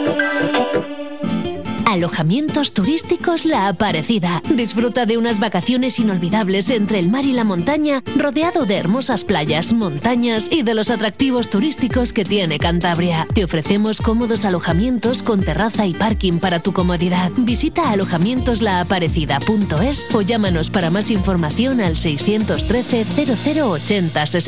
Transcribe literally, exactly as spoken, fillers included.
Alojamientos turísticos La Aparecida. Disfruta de unas vacaciones inolvidables entre el mar y la montaña, rodeado de hermosas playas, montañas y de los atractivos turísticos que tiene Cantabria. Te ofrecemos cómodos alojamientos con terraza y parking para tu comodidad. Visita alojamientos la aparecida punto es o llámanos para más información al seiscientos trece cero cero ochenta sesenta.